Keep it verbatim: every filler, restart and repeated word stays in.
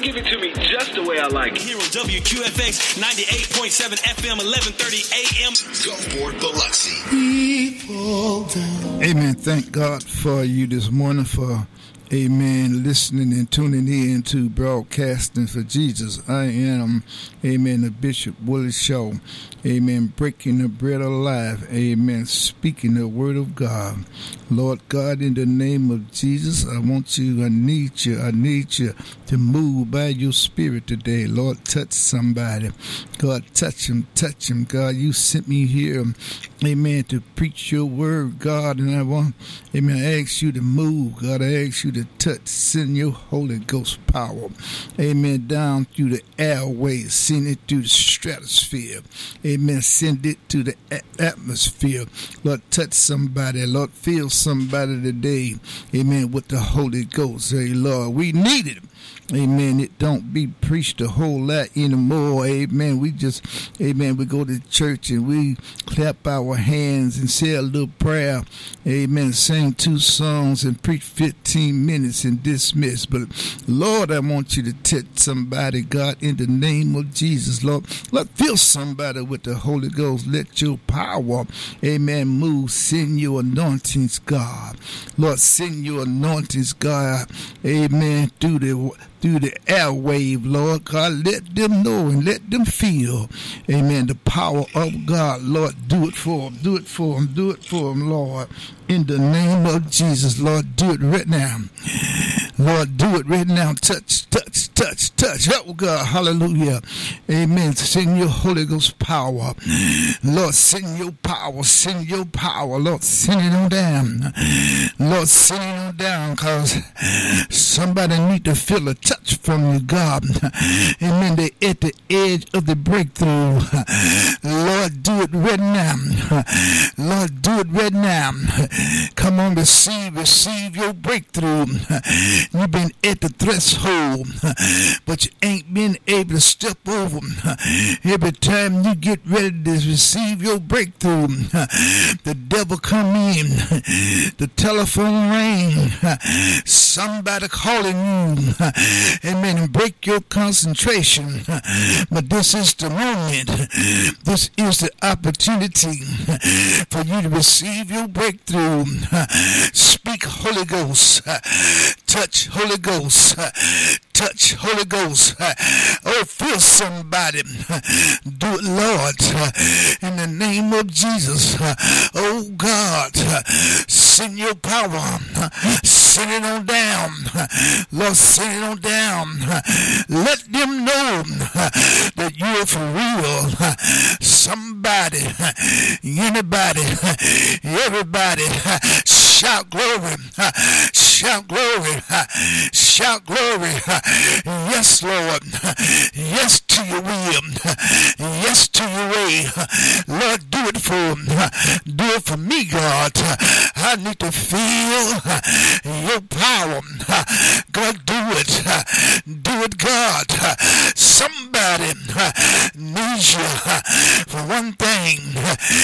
Give it to me just the way I like it. Here on W Q F X ninety-eight point seven F M, eleven thirty A M. Gulfport, Biloxi. Amen. Thank God for you this morning for, amen, listening and tuning in to Broadcasting for Jesus. I am, amen, the Bishop Willie Shaw. Amen. Breaking the bread of life. Amen. Speaking the word of God. Lord God, in the name of Jesus, I want you, I need you, I need you to move by your spirit today. Lord, touch somebody. God, touch him, touch him. God, you sent me here, amen, to preach your word, God, and I want, amen, I ask you to move. God, I ask you to touch, send your Holy Ghost power, amen, down through the airways, send it through the stratosphere. Amen. Send it to the atmosphere. Lord, touch somebody. Lord, fill somebody today. Amen. With the Holy Ghost. Hey, Lord, we need it. Amen. It don't be preached a whole lot anymore. Amen. We just, amen, we go to church and we clap our hands and say a little prayer. Amen. Sing two songs and preach fifteen minutes and dismiss. But, Lord, I want you to touch somebody, God, in the name of Jesus, Lord. Lord, fill somebody with the Holy Ghost. Let your power, amen, move. Send your anointings, God. Lord, send your anointings, God. Amen. Through the through the airwave, Lord God, let them know and let them feel, amen, the power of God. Lord, do it for them, do it for them, do it for them, Lord, in the name of Jesus. Lord, do it right now. Lord, do it right now. Touch, touch, touch, touch. Oh, God, hallelujah. Amen. Send your Holy Ghost power. Lord, send your power, send your power. Lord, send it on down. Lord, send it on down, because somebody need to feel a touch from you, God. Amen. They're at the edge of the breakthrough. Lord, do it right now. Lord, do it right now. Come on, receive, receive your breakthrough. You've been at the threshold, but you ain't been able to step over. Every time you get ready to receive your breakthrough, the devil come in, the telephone ring, somebody calling you, amen, and break your concentration. But this is the moment, this is the opportunity for you to receive your breakthrough. Speak, Holy Ghost. Touch, Holy Ghost. Touch, Holy Ghost. Oh, feel somebody. Do it, Lord, in the name of Jesus. Oh, God, send your power. Send it on down. Lord, send it on down. Let them know that you're for real. Somebody, anybody, everybody, shout glory. Shout glory. Shout glory. Yes, Lord. Yes to your will. Yes to your way. Lord, do it for do it for me, God. I need to feel,